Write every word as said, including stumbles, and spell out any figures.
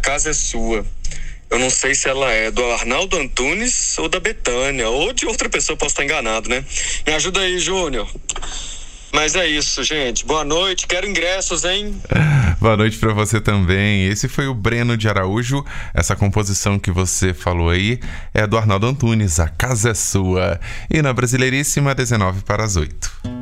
Casa é Sua. Eu não sei se ela é do Arnaldo Antunes ou da Bethânia, ou de outra pessoa, posso estar enganado, né? Me ajuda aí, Júnior. Mas é isso, gente. Boa noite. Quero ingressos, hein? Boa noite pra você também. Esse foi o Breno de Araújo. Essa composição que você falou aí é do Arnaldo Antunes, A Casa é Sua. E na Brasileiríssima, dezenove para as oito.